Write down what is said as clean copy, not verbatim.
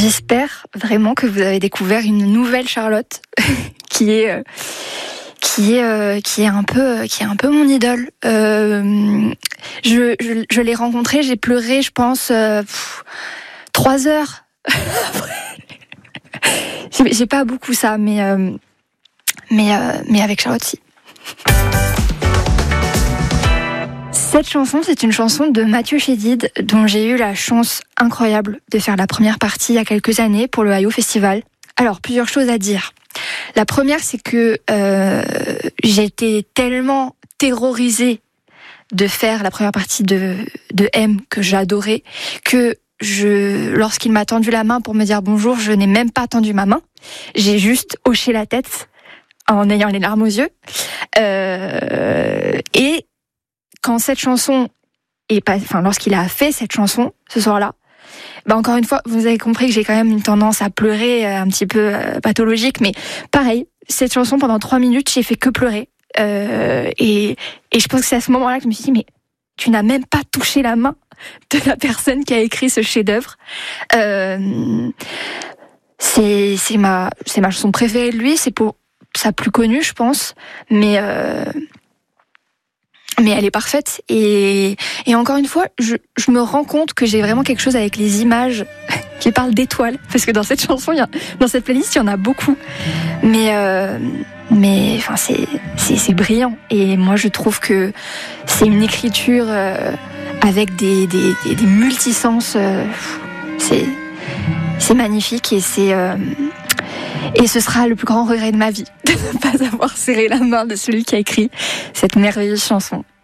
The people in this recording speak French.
J'espère vraiment que vous avez découvert une nouvelle Charlotte qui est un peu mon idole. Je l'ai rencontrée, j'ai pleuré, je pense 3 heures. J'ai pas beaucoup ça, mais avec Charlotte, si. Cette chanson, c'est une chanson de Mathieu Chédid, dont j'ai eu la chance incroyable de faire la première partie il y a quelques années pour le Hayou Festival. Alors, plusieurs choses à dire. La première, c'est que j'ai été tellement terrorisée de faire la première partie de M, que j'adorais, que lorsqu'il m'a tendu la main pour me dire bonjour, je n'ai même pas tendu ma main. J'ai juste hoché la tête en ayant les larmes aux yeux. Et quand cette chanson lorsqu'il a fait cette chanson ce soir-là, encore une fois, vous avez compris que j'ai quand même une tendance à pleurer un petit peu pathologique, mais pareil, cette chanson pendant 3 minutes, j'ai fait que pleurer. Et je pense que c'est à ce moment-là que je me suis dit, mais tu n'as même pas touché la main de la personne qui a écrit ce chef-d'œuvre. C'est ma chanson préférée de lui, c'est pour sa plus connue, je pense, mais elle est parfaite. Et encore une fois, je me rends compte que j'ai vraiment quelque chose avec les images qui parlent d'étoiles, parce que dans cette chanson, dans cette playlist, il y en a beaucoup. Mais enfin, c'est brillant. Et moi, je trouve que c'est une écriture avec des multisens. C'est magnifique et ce sera le plus grand regret de ma vie de ne pas avoir serré la main de celui qui a écrit cette merveilleuse chanson.